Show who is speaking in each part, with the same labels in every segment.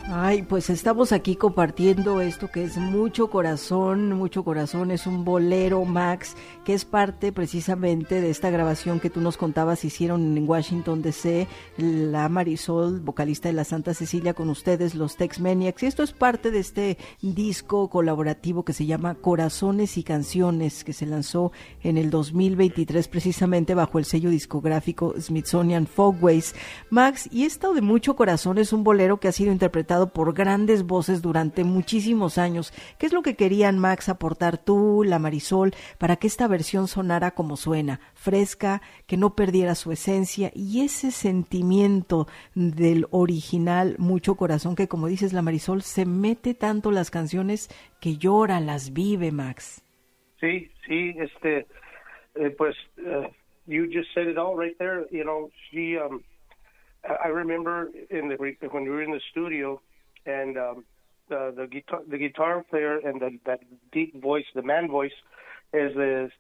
Speaker 1: Ay, pues estamos aquí compartiendo esto que es Mucho Corazón, es un bolero, Max, que es parte precisamente de esta grabación que tú nos contabas, hicieron en Washington DC, la Marisol, vocalista de la Santa Cecilia, con ustedes, los Tex Maniacs, y esto es parte de este disco colaborativo que se llama Corazones y Canciones, que se lanzó en el 2023 precisamente bajo el sello discográfico Smithsonian Folkways. Max, y esto de Mucho Corazón es un bolero que ha sido interpretado por grandes voces durante muchísimos años. ¿Qué es lo que querían, Max, aportar tú, la Marisol, para que esta versión sonara como suena, fresca, que no perdiera su esencia y ese sentimiento del original Mucho Corazón que, como dices, la Marisol, se mete tanto las canciones que llora, las vive, Max?
Speaker 2: Sí, pues you just said it all right there. You know, I remember when we were in the studio, and the guitar player and that deep voice, the man voice, is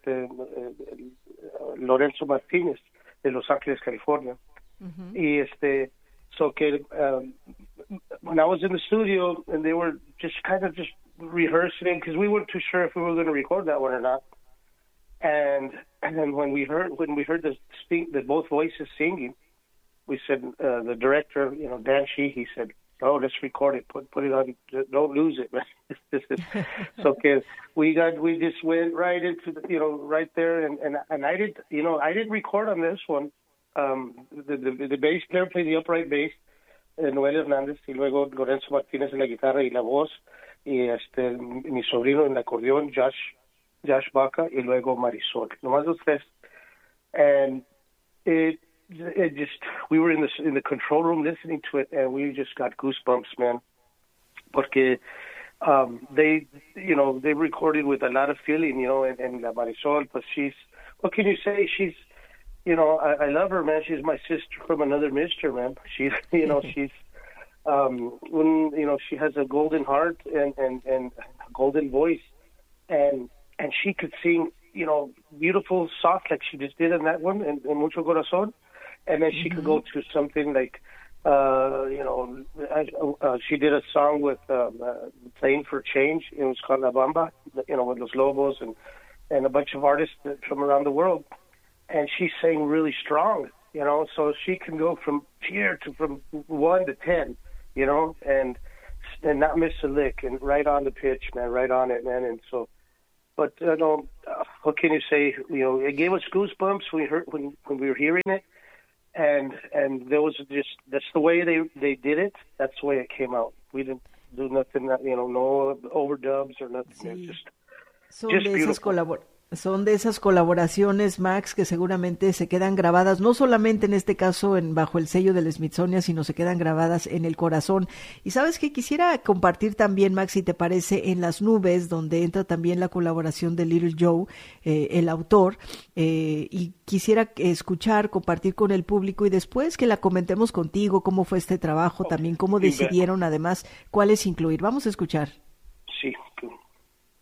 Speaker 2: Lorenzo Martínez de Los Ángeles, California. Uh-huh. Y so que when I was in the studio and they were just rehearsing, because we weren't too sure if we were going to record that one or not. And then when we heard the both voices singing, we said, the director, Dan Sheehy, said, "Oh, let's record it. Put it on. Don't lose it, man." So, okay, we just went right into right there, and I didn't record on this one. The bass player played the upright bass, Noel Hernández, y luego Lorenzo Martínez en la guitarra y la voz, y mi sobrino en el acordeón, Josh Baca, y luego Marisol. Nomás los tres. And it just, we were in the control room listening to it, and we just got goosebumps, man. Porque they recorded with a lot of feeling, and la Marisol, but what can you say? She's, I love her, man. She's my sister from another mister, man. She's, she's, she has a golden heart and a golden voice, and she could sing, beautiful, soft, like she just did in that one, and Mucho Corazón. And then she could go to something like, she did a song with Playing for Change. It was called La Bamba, with Los Lobos and a bunch of artists from around the world. And she sang really strong, so she can go from 1 to 10, and not miss a lick, and right on the pitch, man, right on it, man. And so, but what can you say? It gave us goosebumps when we were hearing it. And there was that's the way they did it. That's the way it came out. We didn't do nothing, no overdubs or nothing.
Speaker 1: Sí. Son de esas colaboraciones, Max, que seguramente se quedan grabadas, no solamente en este caso bajo el sello del Smithsonian, sino se quedan grabadas en el corazón. Y sabes que quisiera compartir también, Max, si te parece, en Las Nubes, donde entra también la colaboración de Little Joe, el autor, y quisiera compartir con el público y después que la comentemos contigo, cómo fue este trabajo, también cómo decidieron además cuáles incluir. Vamos a escuchar.
Speaker 2: Sí.